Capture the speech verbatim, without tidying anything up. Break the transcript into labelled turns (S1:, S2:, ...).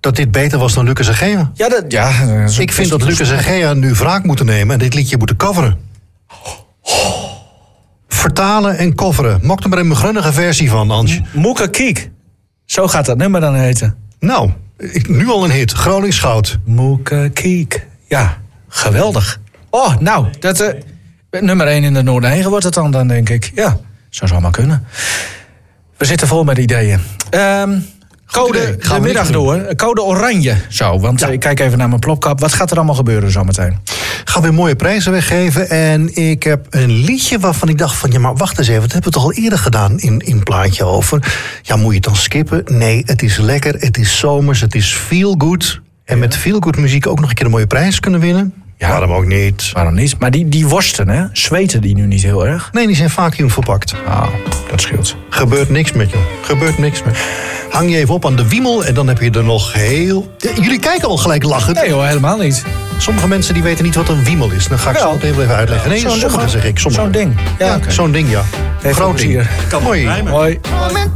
S1: dat dit beter was dan Lucas en Gea.
S2: Ja, dat, ja, dat is
S1: Ik vind dat Lucas en Gea nu wraak moeten nemen en dit liedje moeten coveren. Vertalen en coveren. Maak er maar een grunnige versie van, Ansje.
S2: Moeka Kiek. Zo gaat dat nummer dan heten.
S1: Nou, ik, nu al een hit. Gronings goud.
S2: Moeka Kiek. Ja, geweldig. Oh, nou, dat, uh, nummer één in de Noorderheen wordt het dan, dan denk ik. Ja, zou zo maar kunnen. We zitten vol met ideeën. Um, Code de middag door. Code oranje. Zo, want ja. Ik kijk even naar mijn plopkap. Wat gaat er allemaal gebeuren zometeen?
S1: Gaan weer mooie prijzen weggeven. En ik heb een liedje waarvan ik dacht van... ja, maar wacht eens even. Dat hebben we toch al eerder gedaan in, in een plaatje over. Ja, moet je het dan skippen? Nee, het is lekker. Het is zomers. Het is feel good. En met feel good muziek ook nog een keer een mooie prijs kunnen winnen. Ja, waarom ook niet?
S2: Waarom niet? Maar die, die worsten, hè? Zweten die nu niet heel erg?
S1: Nee, die zijn vacuüm verpakt.
S2: Ah, dat scheelt.
S1: Gebeurt niks met je. Gebeurt niks met Hang je even op aan de wiemel en dan heb je er nog heel... Ja, jullie kijken al gelijk lachen.
S2: Nee hoor, helemaal niet.
S1: Sommige mensen die weten niet wat een wiemel is. Dan ga ik zo meteen even uitleggen. Nee, sommige zeg ik. Sommige.
S2: Zo'n ding.
S1: Ja, ja okay. Zo'n ding, ja.
S2: Groot ding.
S1: Mooi.
S2: Mooi.